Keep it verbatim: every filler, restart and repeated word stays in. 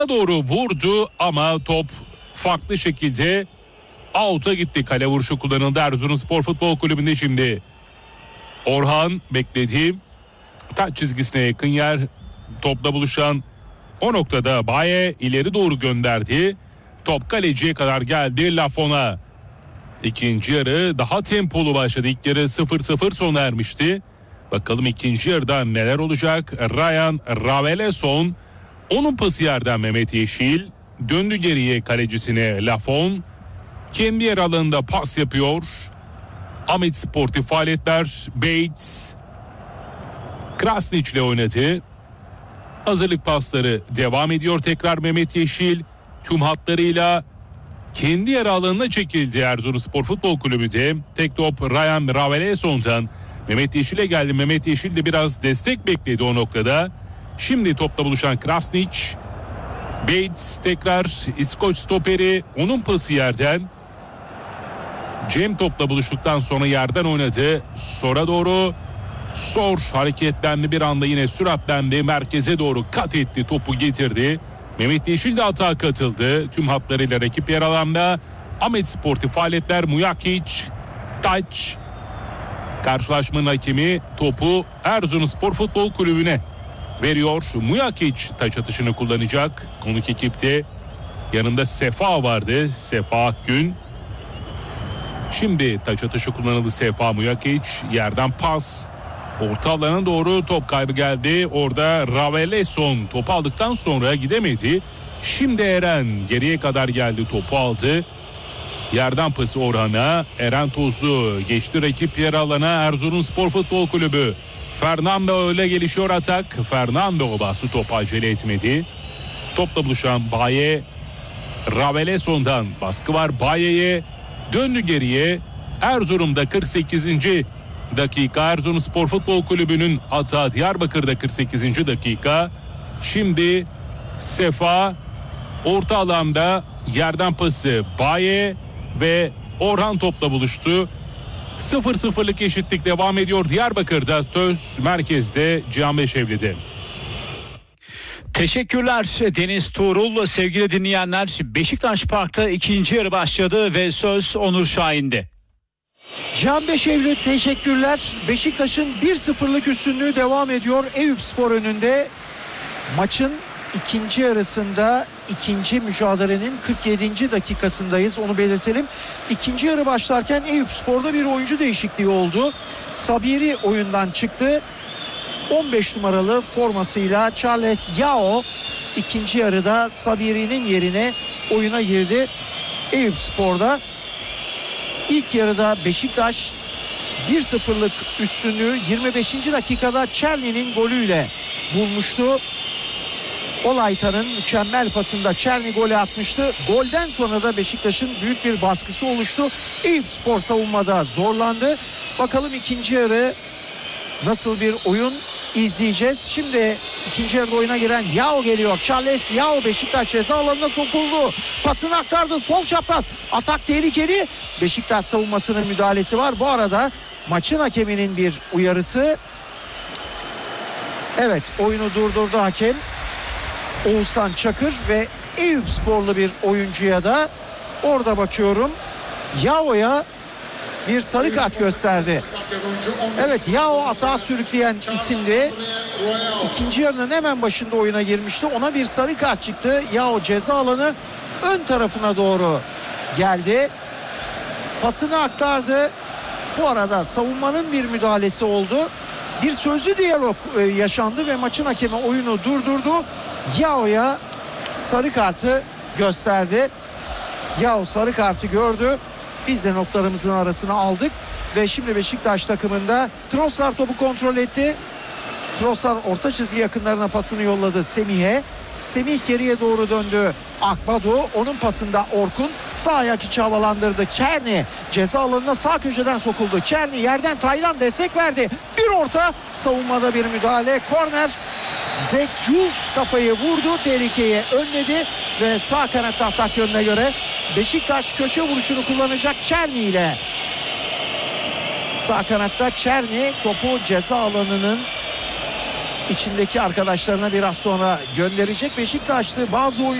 doğru vurdu ama top farklı şekilde out'a gitti. Kale vuruşu kullanıldı Erzurumspor Futbol Kulübü'nde şimdi. Orhan bekledi. Taç çizgisine yakın yer. Topla buluşan o noktada Baye ileri doğru gönderdi. Top kaleciye kadar geldi Lafon'a. İkinci yarı daha tempolu başladı. İlk yarı sıfır sıfır sona ermişti. Bakalım ikinci yarıda neler olacak? Ryan Raveleson, onun pası yerden Mehmet Yeşil. Döndü geriye kalecisine Lafon. Kendi yer alanında pas yapıyor. Ahmet Sportif Faaliyetler. Bates Krasnic ile oynadı. Hazırlık pasları devam ediyor. Tekrar Mehmet Yeşil tüm hatlarıyla kendi yer alanına çekildi Erzurumspor Futbol Kulübü'de. Tek top Ryan Raveleson'dan Mehmet Yeşil'e geldi. Mehmet Yeşil de biraz destek bekledi o noktada. Şimdi topla buluşan Krasnic. Bates tekrar İskoç stoperi, onun pası yerden. Cem topla buluştuktan sonra yerden oynadı. Sora doğru. Sor hareketlendi, bir anda yine süratlendi. Merkeze doğru kat etti, topu getirdi. Mehmet Yeşil de atağa katıldı. Tüm hatlarıyla rakip yer alanda. Ahmet Sportif Faaliyetler. Mujakic. Taç. Karşılaşmanın hakemi topu Erzurumspor Futbol Kulübü'ne veriyor. Mujakic taç atışını kullanacak. Konuk ekipte yanında Sefa vardı. Sefa Akgün. Şimdi taç atışı kullanıldı. Sefa Mujakic yerden pas. Orta alana doğru top kaybı geldi. Orada Raveleson topu aldıktan sonra gidemedi. Şimdi Eren geriye kadar geldi, topu aldı. Yerden pası Orhan'a. Eren Tozlu geçti rakip yer alana. Erzurumspor Futbol Kulübü. Fernando öyle gelişiyor atak. Fernando bastı, topu acele etmedi. Topla buluşan Baye. Raveleson'dan baskı var Baye'ye. Döndü geriye. Erzurum'da kırk sekizinci dakika. Erzurumspor Futbol Kulübü'nün atağı Diyarbakır'da kırk sekizinci dakika. Şimdi Sefa orta alanda yerden pası Baye ve Orhan topla buluştu. sıfır sıfırlık eşitlik devam ediyor Diyarbakır'da. Söz merkezde Cihan Beşevli'de. Teşekkürler Deniz Tuğrul. Sevgili dinleyenler, Beşiktaş Park'ta ikinci yarı başladı ve söz Onur Şahin'de. Cihan Beşevli teşekkürler. Beşiktaş'ın bir sıfırlık üstünlüğü devam ediyor Eyüpspor önünde. Maçın ikinci yarısında, ikinci mücadelenin kırk yedinci dakikasındayız, onu belirtelim. İkinci yarı başlarken Eyüpspor'da bir oyuncu değişikliği oldu. Sabiri oyundan çıktı. on beş numaralı formasıyla Charles Yao ikinci yarıda Sabiri'nin yerine oyuna girdi Eyüpspor'da. İlk yarıda Beşiktaş bir sıfırlık üstünlüğü yirmi beşinci dakikada Çerni'nin golüyle bulmuştu. Olaytan'ın mükemmel pasında Çerni golü atmıştı. Golden sonra da Beşiktaş'ın büyük bir baskısı oluştu. Eyüpspor savunmada zorlandı. Bakalım ikinci yarı nasıl bir oyun izleyeceğiz. Şimdi ikinci yarıda oyuna giren Yao geliyor. Charles Yao Beşiktaş ceza alanına sokuldu. Pasını aktardı. Sol çapraz. Atak tehlikeli. Beşiktaş savunmasının müdahalesi var. Bu arada maçın hakeminin bir uyarısı. Evet, oyunu durdurdu hakem. Oğuzhan Çakır ve Eyüpsporlu bir oyuncuya da orada bakıyorum. Yao'ya bir sarı kart gösterdi. Evet, Yao atağa sürükleyen isimdi. İkinci yarının hemen başında oyuna girmişti. Ona bir sarı kart çıktı. Yao ceza alanı ön tarafına doğru geldi. Pasını aktardı. Bu arada savunmanın bir müdahalesi oldu. Bir sözlü diyalog yaşandı ve maçın hakemi oyunu durdurdu. Yao'ya sarı kartı gösterdi. Yao sarı kartı gördü. Biz de notlarımızın arasına aldık. Ve şimdi Beşiktaş takımında Trossard topu kontrol etti. Trossard orta çizgi yakınlarına pasını yolladı Semih'e. Semih geriye doğru döndü. Akbado, onun pasında Orkun sağ ayak içi havalandırdı. Çerni ceza alanına sağ köşeden sokuldu. Çerni yerden Taylan destek verdi. Bir orta, savunmada bir müdahale. Korner. Zek Jules kafayı vurdu, tehlikeyi önledi ve sağ kanatta atak yönüne göre Beşiktaş köşe vuruşunu kullanacak Çerni ile. Sağ kanatta Çerni topu ceza alanının içindeki arkadaşlarına biraz sonra gönderecek. Beşiktaşlı bazı oyuncular